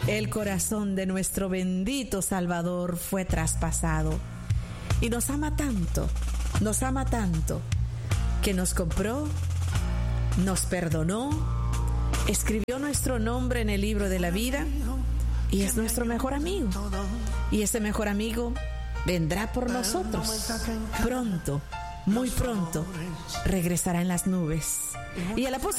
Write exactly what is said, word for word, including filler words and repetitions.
el corazón de nuestro bendito Salvador fue traspasado. Y nos ama tanto, nos ama tanto, que nos compró, nos perdonó, escribió nuestro nombre en el libro de la vida y es nuestro mejor amigo. Y ese mejor amigo vendrá por nosotros. Pronto, muy pronto, regresará en las nubes. Y el apóstol